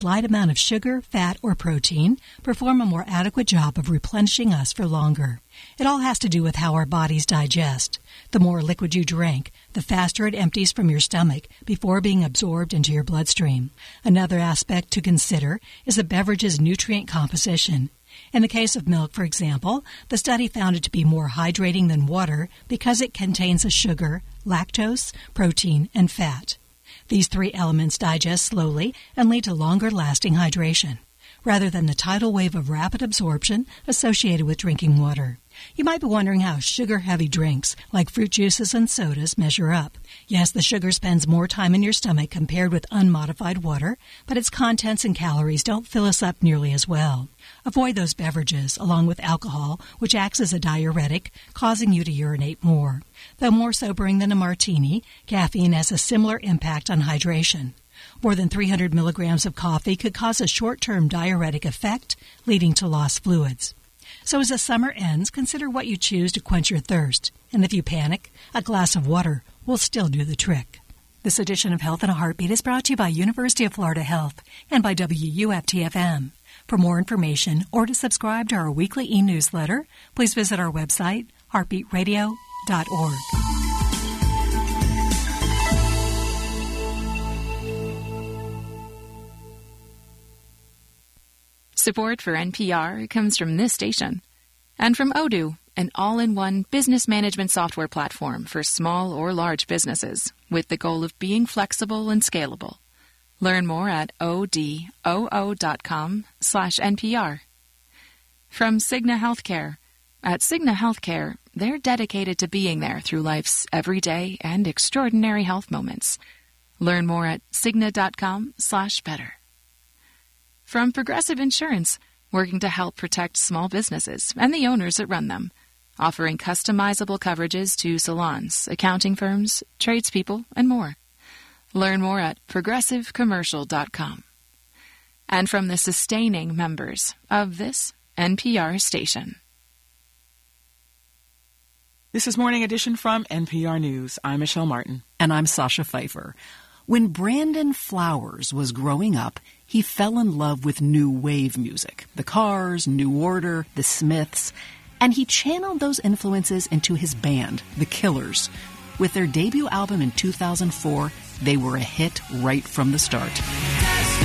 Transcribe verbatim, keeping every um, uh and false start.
light amount of sugar, fat, or protein perform a more adequate job of replenishing us for longer. It all has to do with how our bodies digest. The more liquid you drink, the faster it empties from your stomach before being absorbed into your bloodstream. Another aspect to consider is a beverage's nutrient composition. In the case of milk, for example, the study found it to be more hydrating than water because it contains a sugar, lactose, protein, and fat. These three elements digest slowly and lead to longer-lasting hydration, rather than the tidal wave of rapid absorption associated with drinking water. You might be wondering how sugar-heavy drinks like fruit juices and sodas measure up. Yes, the sugar spends more time in your stomach compared with unmodified water, but its contents and calories don't fill us up nearly as well. Avoid those beverages, along with alcohol, which acts as a diuretic, causing you to urinate more. Though more sobering than a martini, caffeine has a similar impact on hydration. More than three hundred milligrams of coffee could cause a short-term diuretic effect, leading to lost fluids. So as the summer ends, consider what you choose to quench your thirst. And if you panic, a glass of water will still do the trick. This edition of Health in a Heartbeat is brought to you by University of Florida Health and by W U F T F M. For more information or to subscribe to our weekly e-newsletter, please visit our website, heartbeat radio dot org. Support for N P R comes from this station and from Odoo, an all-in-one business management software platform for small or large businesses with the goal of being flexible and scalable. Learn more at odoo.com slash NPR. From Cigna Healthcare. At Cigna Healthcare, they're dedicated to being there through life's everyday and extraordinary health moments. Learn more at Cigna.com slash better. From Progressive Insurance, working to help protect small businesses and the owners that run them, offering customizable coverages to salons, accounting firms, tradespeople, and more. Learn more at progressive commercial dot com. And from the sustaining members of this N P R station. This is Morning Edition from N P R News. I'm Michelle Martin. And I'm Sasha Pfeiffer. When Brandon Flowers was growing up, he fell in love with new wave music. The Cars, New Order, The Smiths. And he channeled those influences into his band, The Killers. With their debut album in two thousand four, they were a hit right from the start.